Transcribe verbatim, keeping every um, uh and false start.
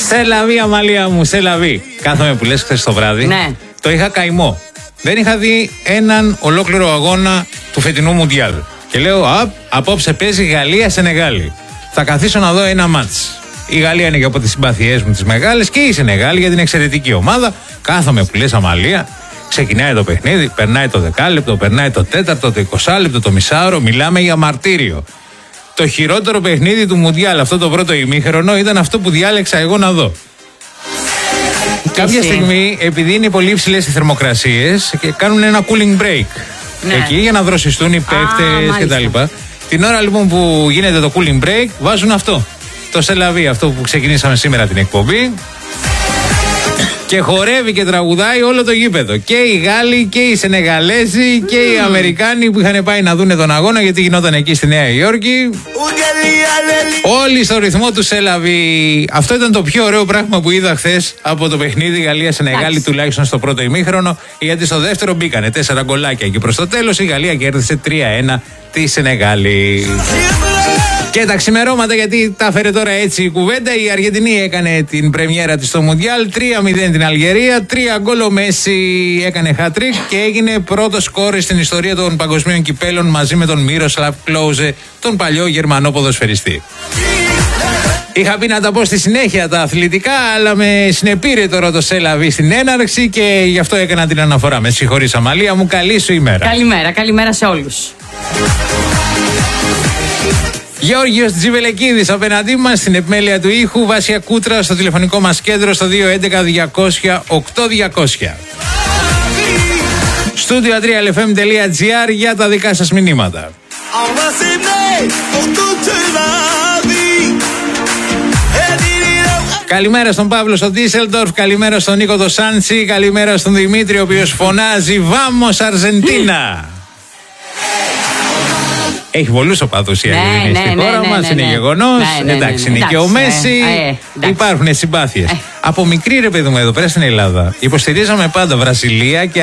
Σε λαβή, Αμαλία μου, σε λαβή. Κάθομαι που λες χθες το βράδυ. Ναι. Το είχα καημό. Δεν είχα δει έναν ολόκληρο αγώνα του φετινού Μουντιάλ. Και λέω, απ, απόψε παίζει Γαλλία-Σενεγάλη. Θα καθίσω να δω ένα μάτς. Η Γαλλία είναι και από τις συμπάθειές μου τις μεγάλες και η Σενεγάλη για την εξαιρετική ομάδα. Κάθομαι που λες, Αμαλία. Ξεκινάει το παιχνίδι, περνάει το δεκάλεπτο, περνάει το τέταρτο, το εικοσάλεπτο, το μισάωρο. Μιλάμε για μαρτύριο. Το χειρότερο παιχνίδι του Μουντιάλ αυτό το πρώτο ημίχρονο ήταν αυτό που διάλεξα εγώ να δω. Κάποια στιγμή, επειδή είναι πολύ υψηλές οι θερμοκρασίες, κάνουν ένα cooling break. Ναι. Εκεί για να δροσιστούν οι παίκτες κτλ. Την ώρα λοιπόν που γίνεται το cooling break, βάζουν αυτό. Το σελαβί, αυτό που ξεκινήσαμε σήμερα την εκπομπή. Και χορεύει και τραγουδάει όλο το γήπεδο. Και οι Γάλλοι και οι Σενεγαλέζοι και οι Αμερικάνοι που είχαν πάει να δούνε τον αγώνα, γιατί γινόταν εκεί στη Νέα Υόρκη. Όλοι στο ρυθμό του Σέλαβι. Αυτό ήταν το πιο ωραίο πράγμα που είδα χθες από το παιχνίδι Γαλλία-Σενεγάλη, τουλάχιστον στο πρώτο ημίχρονο. Γιατί στο δεύτερο μπήκανε τέσσερα γκολάκια και προς το τέλος η Γαλλία κέρδισε τρία ένα τη Σενεγάλη. Και τα ξημερώματα, γιατί τα φέρε τώρα έτσι η κουβέντα, η Αργεντινή έκανε την πρεμιέρα της στο Μουντιάλ, τρία μηδέν την Αλγερία, τρία γκολ ο Μέση έκανε hat-trick και έγινε πρώτο σκόρ στην ιστορία των παγκοσμίων κυπέλων μαζί με τον Μίροσλαβ Κλόουζε, τον παλιό Γερμανό ποδοσφαιριστή. Είχα πει να τα πω στη συνέχεια τα αθλητικά, αλλά με συνεπήρε τώρα το Σέλαβι στην έναρξη και γι' αυτό έκανα την αναφορά. Με συγχωρείς, Αμαλία μου, καλή σου ημέρα. Καλημέρα, καλημέρα σε όλους. Γεώργιος Τζιβελεκίδης απέναντί μας στην επιμέλεια του ήχου, Βάσια Κούτρα στο τηλεφωνικό μας κέντρο στο δύο έντεκα διακόσια οκτώ διακόσια. Studio τρία ελ εφ εμ τελεία τζι άρ για τα δικά σας μηνύματα. Καλημέρα στον Παύλο στο Ντίσελντορφ, καλημέρα στον Νίκο το Σάντσι, καλημέρα στον Δημήτρη ο οποίος φωνάζει «Βάμος Αρζεντίνα». Έχει πολλούς οπαδούς η Αργεντινή ναι, στη ναι, χώρα ναι, μας, ναι, είναι ναι. γεγονός. Ναι, ναι, ναι, εντάξει, ναι, είναι ναι, και ο ναι, Μέση. ε, Υπάρχουν συμπάθειες. Ε. Από μικρή, ρε παιδί μου, εδώ πέρα στην Ελλάδα υποστηρίζαμε πάντα Βραζιλία και